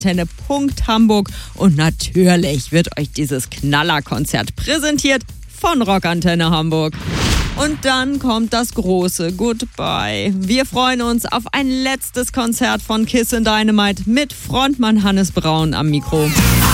Antenne Hamburg. Und natürlich wird euch dieses Knallerkonzert präsentiert von Rockantenne Hamburg. Und dann kommt das große Goodbye. Wir freuen uns auf ein letztes Konzert von Kiss in Dynamite mit Frontmann Hannes Braun am Mikro.